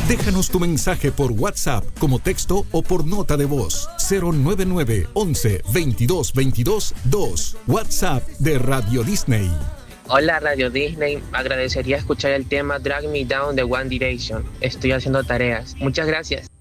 Déjanos tu mensaje por WhatsApp como texto o por nota de voz. 099 11 22 22 2. WhatsApp de Radio Disney. Hola Radio Disney, agradecería escuchar el tema Drag Me Down de One Direction. Estoy haciendo tareas. Muchas gracias.